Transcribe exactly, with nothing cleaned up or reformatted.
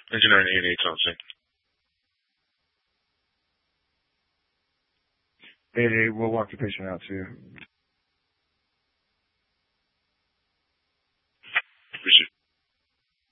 Engineering eight eight something. eight eight, we'll walk the patient out to you.